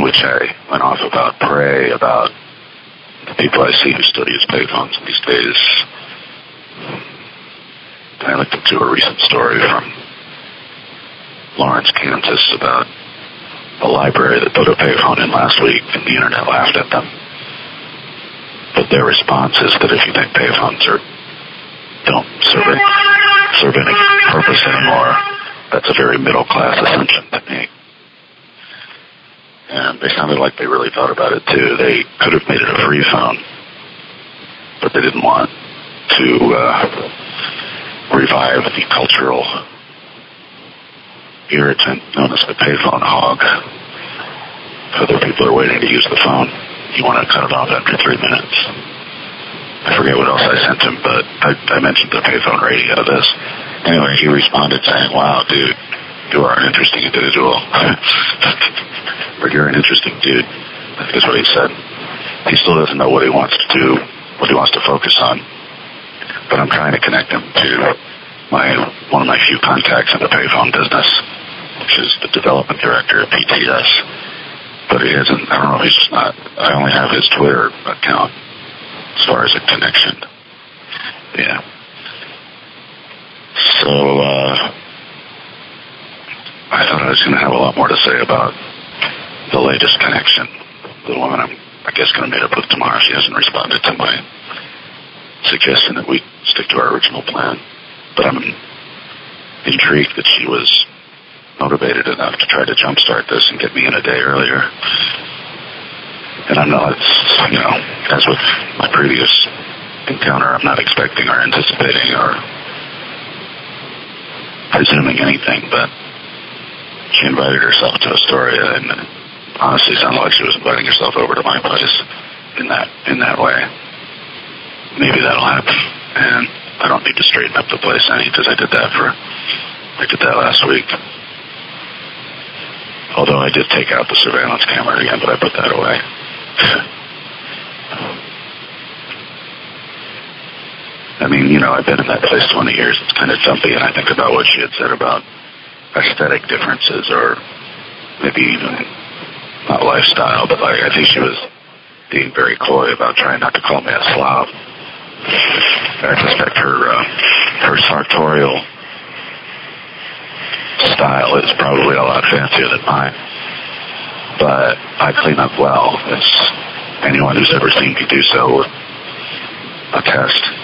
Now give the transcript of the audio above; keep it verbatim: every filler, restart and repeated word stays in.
in which I went off about Prey, about the people I see who still use payphones these days. I looked into a recent story from Lawrence, Kansas about a library that put a payphone in last week, and the internet laughed at them. But their response is that if you think payphones are don't serve any, serve any purpose anymore, that's a very middle-class assumption to make. And they sounded like they really thought about it, too. They could have made it a free phone, but they didn't want to uh, revive the cultural irritant known as the payphone hog. Other people are waiting to use the phone. You want to cut it off after three minutes. I forget what else I sent him, but I, I mentioned the payphone radio of this. Anyway, he responded saying, wow, dude, you are an interesting individual. Or you're an interesting dude. I think that's what he said. He still doesn't know what he wants to do, what he wants to focus on. But I'm trying to connect him to my one of my few contacts in the payphone business, which is the development director at P T S. But he isn't, I don't know, he's just not, I only have his Twitter account as far as a connection. Yeah. So, uh, I thought I was going to have a lot more to say about the latest connection. The woman I'm, I guess, going to meet up with tomorrow. She hasn't responded to my suggestion that we stick to our original plan. But I'm intrigued that she was motivated enough to try to jumpstart this and get me in a day earlier. And I'm not, you know, as with my previous encounter, I'm not expecting or anticipating or presuming anything, but she invited herself to Astoria, and it honestly sounded like she was inviting herself over to my place in that in that way. Maybe that'll happen, and I don't need to straighten up the place any, because I did that for I did that last week. Although I did take out the surveillance camera again, but I put that away. I mean, you know, I've been in that place twenty years. It's kind of jumpy, and I think about what she had said about aesthetic differences, or maybe even not lifestyle, but like I think she was being very coy about trying not to call me a slob. I suspect her uh, her sartorial style is probably a lot fancier than mine, but I clean up well, as anyone who's ever seen me do so would attest.